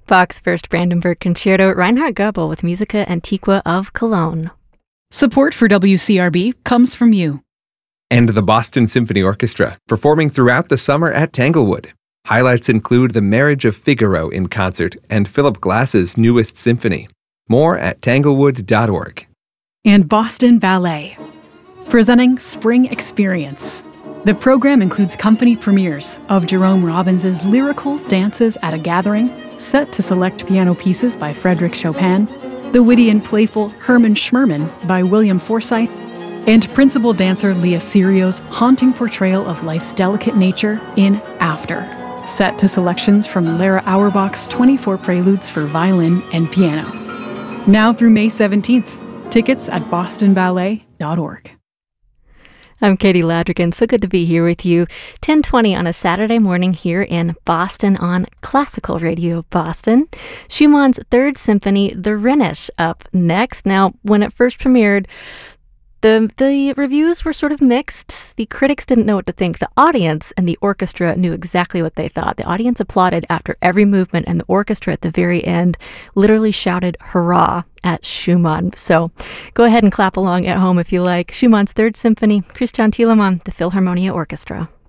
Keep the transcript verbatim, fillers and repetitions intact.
Bach's First Brandenburg Concerto, Reinhard Goebel with Musica Antiqua of Cologne. Support for W C R B comes from you. And the Boston Symphony Orchestra, performing throughout the summer at Tanglewood. Highlights include The Marriage of Figaro in concert and Philip Glass's newest symphony. More at tanglewood dot org. And Boston Ballet, presenting Spring Experience. The program includes company premieres of Jerome Robbins' lyrical Dances at a Gathering, set to select piano pieces by Frédéric Chopin, the witty and playful Herman Schmerman by William Forsythe, and principal dancer Leah Serio's haunting portrayal of life's delicate nature in After, set to selections from Lara Auerbach's twenty-four Preludes for violin and piano. Now through May seventeenth. Tickets at boston ballet dot org. I'm Katie Ladrigan. So good to be here with you. ten twenty on a Saturday morning here in Boston on Classical Radio Boston. Schumann's Third Symphony, The Rhenish, up next. Now, when it first premiered, The the reviews were sort of mixed. The critics didn't know what to think. The audience and the orchestra knew exactly what they thought. The audience applauded after every movement, and the orchestra at the very end literally shouted hurrah at Schumann. So go ahead and clap along at home if you like. Schumann's Third Symphony, Christian Thielemann, the Philharmonia Orchestra.